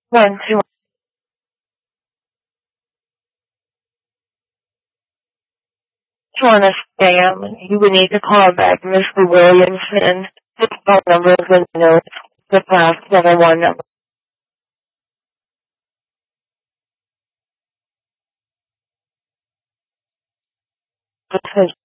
One, two, to understand, you would need to call back Mr. Williamson. His phone number is in the notes. The 571 number.